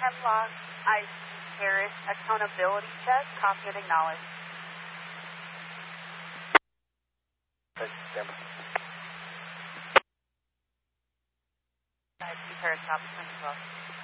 Hemlock IC Harris accountability check. Copy and acknowledge. Stand by. IC Harris, copy 2012.